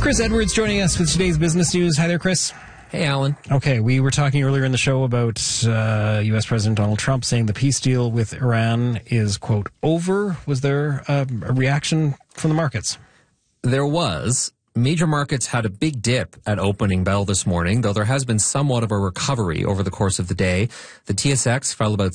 Chris Edwards joining us with today's business news. Hi there, Chris. Hey, Alan. Okay, we were talking earlier in the show about U.S. President Donald Trump saying the peace deal with Iran is, quote, over. Was there a reaction from the markets? There was. Major markets had a big dip at opening bell this morning, though there has been somewhat of a recovery over the course of the day. The TSX fell about